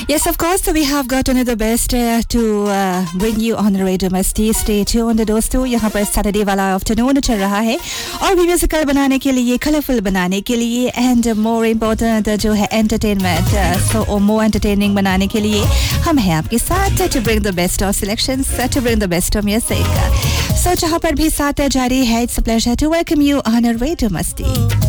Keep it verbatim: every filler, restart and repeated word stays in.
Yes, of course, so we have got another best uh, to uh, bring you on Radio Masti. Stay tuned दोस्तों, यहाँ पर Saturday वाला afternoon चल रहा है और भी म्यूजिकल बनाने के लिए, कलरफुल बनाने के लिए एंड मोर इम्पोर्टेंट जो है एंटरटेनमेंट, सो मोर एंटरटेनिंग बनाने के लिए हम हैं आपके साथ to bring the best of selections, to bring the best of music. सो जहाँ पर भी साथ जारी है, it's a pleasure to welcome you on radio मस्ती.